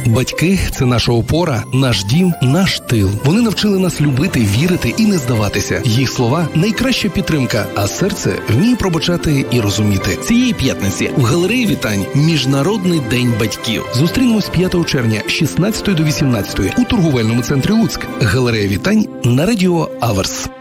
Батьки – це наша опора, наш дім, наш тил. Вони навчили нас любити, вірити і не здаватися. Їх слова – найкраща підтримка, а серце вміє пробачати і розуміти. Цієї п'ятниці в галереї Вітань Міжнародний день батьків. Зустрінемось 5 червня з 16 до 18 у торговельному центрі Луцьк. Галерея Вітань на радіо Аверс.